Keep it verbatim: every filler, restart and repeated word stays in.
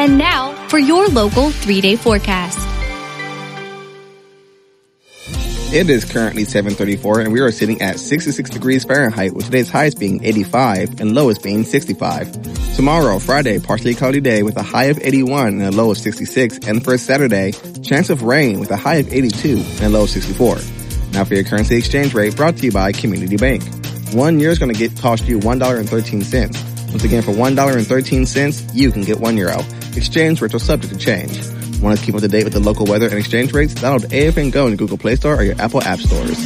And now for your local three-day forecast. It is currently seven thirty-four and we are sitting at sixty-six degrees Fahrenheit with today's highest being eighty-five and lowest being sixty-five. Tomorrow, Friday, partly cloudy day with a high of eighty-one and a low of sixty-six. And for Saturday, chance of rain with a high of eighty-two and a low of sixty-four. Now for your currency exchange rate brought to you by Community Bank. One year is going to get cost you one dollar and thirteen cents. Once again, for one dollar and thirteen cents, you can get one euro. Exchange rates are subject to change. Want to keep up to date with the local weather and exchange rates? Download A F N Go in the Google Play Store or your Apple App Stores.